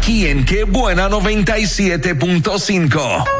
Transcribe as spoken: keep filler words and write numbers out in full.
aquí en Qué Buena noventa y siete punto cinco.